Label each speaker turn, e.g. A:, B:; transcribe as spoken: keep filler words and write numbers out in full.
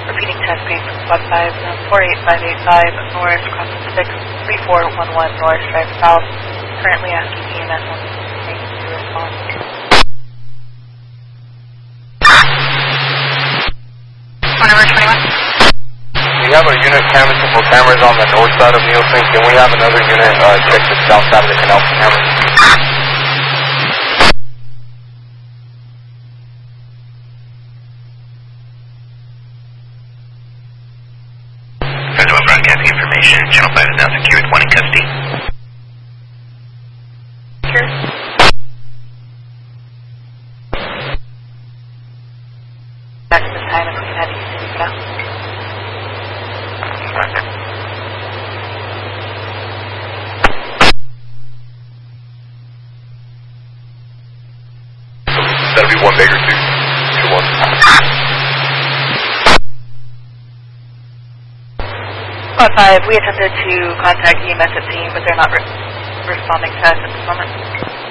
A: Repeating test base one five four eight five eight five north, crossing six three four one one north, drive south. Currently asking E M S on to respond. Phone number twenty-one.
B: We have a unit canvassing for cameras on the north side of Nielsen. Can we have another unit uh, check the south side of the canal for cameras?
C: Federal broadcasting information. Channel five is now secured. One in custody.
A: Sure. Back to the time if we can have you speak it out.
B: That'll be one big or two? Two one.
A: One five, we attempted to contact E M S at scene, but they're not re responding to us at this moment.